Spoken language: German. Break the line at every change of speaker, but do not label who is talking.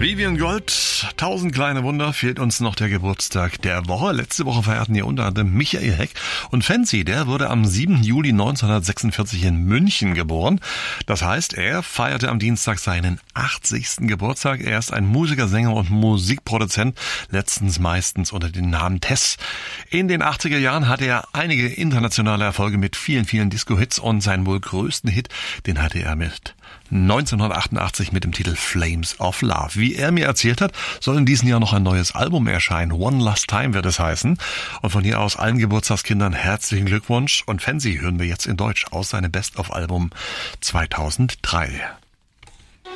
Vivian Gold, 1000 kleine Wunder, fehlt uns noch der Geburtstag der Woche. Letzte Woche feierten hier unter anderem Michael Heck und Fancy, der wurde am 7. Juli 1946 in München geboren. Das heißt, er feierte am Dienstag seinen 80. Geburtstag. Er ist ein Musiker, Sänger und Musikproduzent, letztens meistens unter dem Namen Tess. In den 80er Jahren hatte er einige internationale Erfolge mit vielen, vielen Disco-Hits und seinen wohl größten Hit, den hatte er mit 1988 mit dem Titel Flames of Love. Wie er mir erzählt hat, soll in diesem Jahr noch ein neues Album erscheinen. One Last Time wird es heißen. Und von hier aus allen Geburtstagskindern herzlichen Glückwunsch. Und Fancy hören wir jetzt in Deutsch aus seinem Best-of-Album 2003.